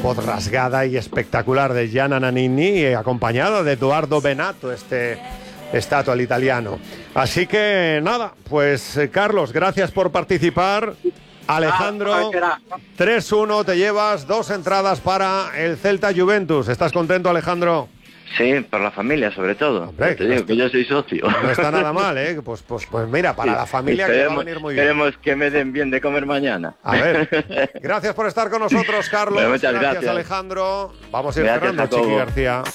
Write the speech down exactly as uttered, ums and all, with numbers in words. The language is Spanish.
voz rasgada y espectacular de Gianna Nannini, acompañado de Edoardo Bennato, este estatua, el italiano. Así que nada, pues Carlos, gracias por participar. Alejandro, tres uno, te llevas dos entradas para el Celta Juventus. ¿Estás contento, Alejandro? Sí, por la familia sobre todo. Hombre, te digo está, que yo soy socio. No está nada mal, ¿eh? Pues, pues, pues mira, para sí, la familia que va a venir muy bien. Queremos que me den bien de comer mañana. A ver, gracias por estar con nosotros, Carlos. Bueno, muchas gracias, gracias, Alejandro. Vamos a ir gracias cerrando, a Chiqui García.